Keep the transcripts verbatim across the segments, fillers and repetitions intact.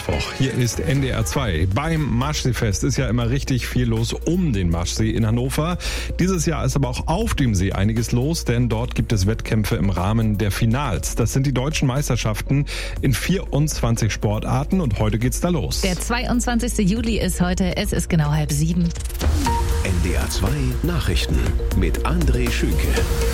Mittwoch. Hier ist N D R zwei. Beim Maschseefest ist ja immer richtig viel los um den Maschsee in Hannover. Dieses Jahr ist aber auch auf dem See einiges los, denn dort gibt es Wettkämpfe im Rahmen der Finals. Das sind die deutschen Meisterschaften in vierundzwanzig Sportarten und heute geht's da los. Der zweiundzwanzigster Juli ist heute, es ist genau halb sieben. N D R zwei Nachrichten mit André Schünke.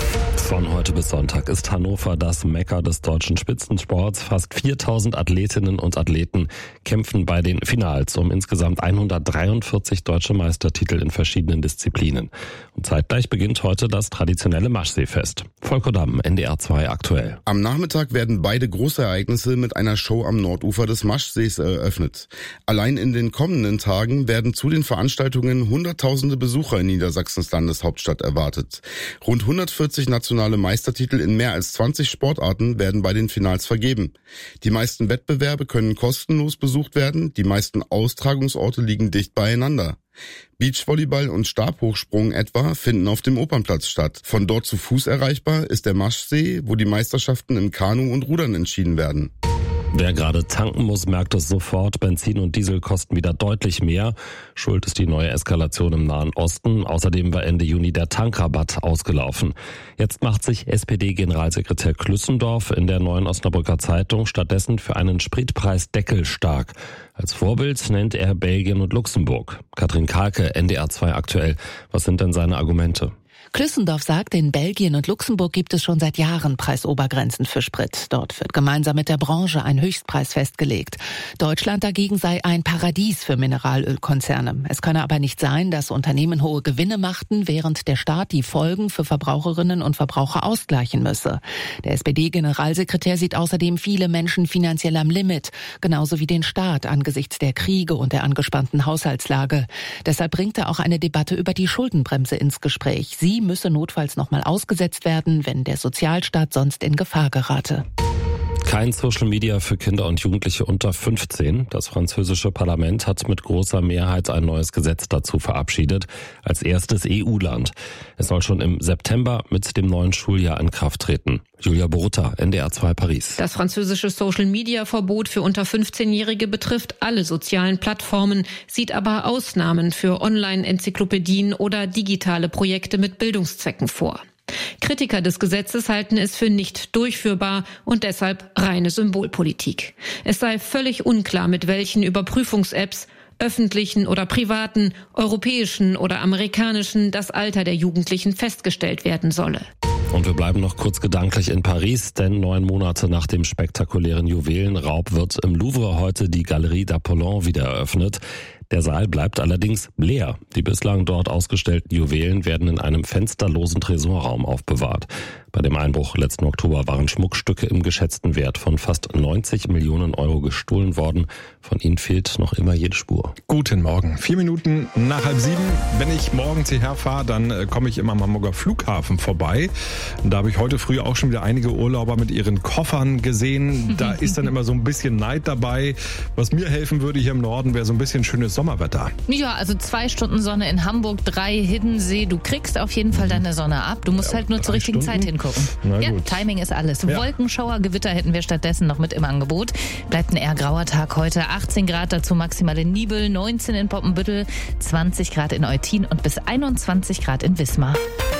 Von heute bis Sonntag ist Hannover das Mekka des deutschen Spitzensports. Fast viertausend Athletinnen und Athleten kämpfen bei den Finals um insgesamt hundertdreiundvierzig deutsche Meistertitel in verschiedenen Disziplinen. Und zeitgleich beginnt heute das traditionelle Maschseefest. Volker Damm, N D R zwei aktuell. Am Nachmittag werden beide große Ereignisse mit einer Show am Nordufer des Maschsees eröffnet. Allein in den kommenden Tagen werden zu den Veranstaltungen hunderttausende Besucher in Niedersachsens Landeshauptstadt erwartet. Rund hundertvierzig nationale Meistertitel in mehr als zwanzig Sportarten werden bei den Finals vergeben. Die meisten Wettbewerbe können kostenlos besucht werden, die meisten Austragungsorte liegen dicht beieinander. Beachvolleyball und Stabhochsprung etwa finden auf dem Opernplatz statt. Von dort zu Fuß erreichbar ist der Maschsee, wo die Meisterschaften im Kanu und Rudern entschieden werden. Wer gerade tanken muss, merkt es sofort. Benzin und Diesel kosten wieder deutlich mehr. Schuld ist die neue Eskalation im Nahen Osten. Außerdem war Ende Juni der Tankrabatt ausgelaufen. Jetzt macht sich S P D-Generalsekretär Klüssendorf in der Neuen Osnabrücker Zeitung stattdessen für einen Spritpreisdeckel stark. Als Vorbild nennt er Belgien und Luxemburg. Katrin Karke, N D R zwei aktuell. Was sind denn seine Argumente? Klüssendorf sagt, in Belgien und Luxemburg gibt es schon seit Jahren Preisobergrenzen für Sprit. Dort wird gemeinsam mit der Branche ein Höchstpreis festgelegt. Deutschland dagegen sei ein Paradies für Mineralölkonzerne. Es könne aber nicht sein, dass Unternehmen hohe Gewinne machten, während der Staat die Folgen für Verbraucherinnen und Verbraucher ausgleichen müsse. Der S P D-Generalsekretär sieht außerdem viele Menschen finanziell am Limit, genauso wie den Staat angesichts der Kriege und der angespannten Haushaltslage. Deshalb bringt er auch eine Debatte über die Schuldenbremse ins Gespräch. Sie müsse notfalls nochmal ausgesetzt werden, wenn der Sozialstaat sonst in Gefahr gerate. Kein Social Media für Kinder und Jugendliche unter fünfzehn. Das französische Parlament hat mit großer Mehrheit ein neues Gesetz dazu verabschiedet, als erstes E U-Land. Es soll schon im September mit dem neuen Schuljahr in Kraft treten. Julia Borutta, N D R zwei Paris. Das französische Social-Media-Verbot für unter fünfzehnjährige betrifft alle sozialen Plattformen, sieht aber Ausnahmen für Online-Enzyklopädien oder digitale Projekte mit Bildungszwecken vor. Kritiker des Gesetzes halten es für nicht durchführbar und deshalb reine Symbolpolitik. Es sei völlig unklar, mit welchen Überprüfungs-Apps, öffentlichen oder privaten, europäischen oder amerikanischen, das Alter der Jugendlichen festgestellt werden solle. Und wir bleiben noch kurz gedanklich in Paris, denn neun Monate nach dem spektakulären Juwelenraub wird im Louvre heute die Galerie d'Apollon wieder eröffnet. Der Saal bleibt allerdings leer. Die bislang dort ausgestellten Juwelen werden in einem fensterlosen Tresorraum aufbewahrt. Bei dem Einbruch letzten Oktober waren Schmuckstücke im geschätzten Wert von fast neunzig Millionen Euro gestohlen worden. Von ihnen fehlt noch immer jede Spur. Guten Morgen. Vier Minuten nach halb sieben. Wenn ich morgens hierher fahre, dann komme ich immer am Hamburger Flughafen vorbei. Da habe ich heute früh auch schon wieder einige Urlauber mit ihren Koffern gesehen. Da ist dann immer so ein bisschen Neid dabei. Was mir helfen würde hier im Norden, wäre so ein bisschen schönes Sommerwetter. Ja, also zwei Stunden Sonne in Hamburg, drei Hiddensee. Du kriegst auf jeden Fall deine Sonne ab. Du musst ja, halt nur zur richtigen Stunden? Zeit hingucken. Ja, Timing ist alles. Ja. Wolkenschauer, Gewitter hätten wir stattdessen noch mit im Angebot. Bleibt ein eher grauer Tag heute. achtzehn Grad, dazu maximale Nibel, neunzehn in Poppenbüttel, zwanzig Grad in Eutin und bis einundzwanzig Grad in Wismar.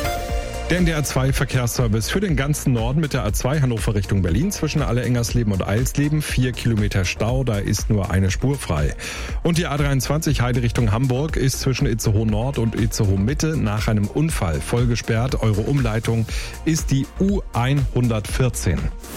Der N D R zwei Verkehrsservice für den ganzen Norden mit der A zwei Hannover Richtung Berlin zwischen Alle-Engersleben und Eilsleben. Vier Kilometer Stau, da ist nur eine Spur frei. Und die A dreiundzwanzig Heide Richtung Hamburg ist zwischen Itzehoe Nord und Itzehoe Mitte nach einem Unfall voll gesperrt. Eure Umleitung ist die U hundertvierzehn.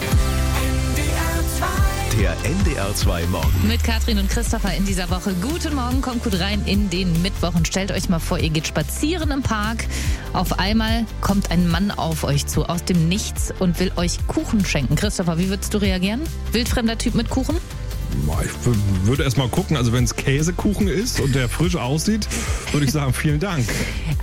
Der N D R zwei Morgen. Mit Katrin und Christopher in dieser Woche. Guten Morgen, kommt gut rein in den Mittwoch und stellt euch mal vor, ihr geht spazieren im Park. Auf einmal kommt ein Mann auf euch zu, aus dem Nichts und will euch Kuchen schenken. Christopher, wie würdest du reagieren? Wildfremder Typ mit Kuchen? Ich würde erst mal gucken, also wenn es Käsekuchen ist und der frisch aussieht, würde ich sagen, vielen Dank.